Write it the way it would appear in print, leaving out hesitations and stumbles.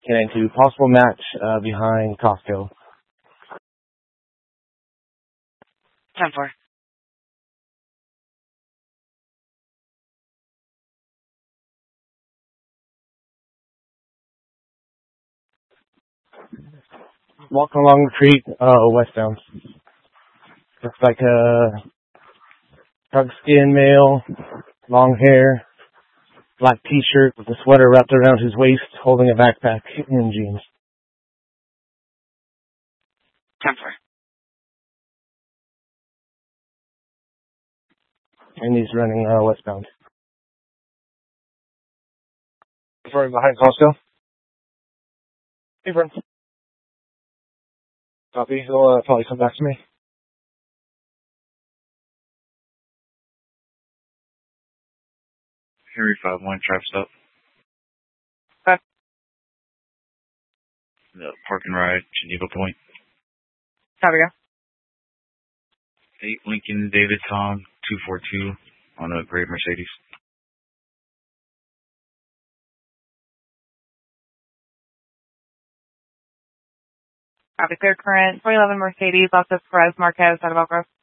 Canine 2, possible match behind Costco. 10-4. Walking along the street, westbound. Looks like a dark skin male, long hair, black t-shirt with a sweater wrapped around his waist, holding a backpack and jeans. 10-4. And he's running westbound. Running behind Costco. Hey, friend. Copy. He'll probably come back to me. Harry 5-1, trap stop. Okay. The park and ride, Geneva Point. Copy, go. 8 Lincoln David Tom 242 on a gray Mercedes. Copy, clear current. 2011 Mercedes, off of Perez Marquez out of Elk Grove.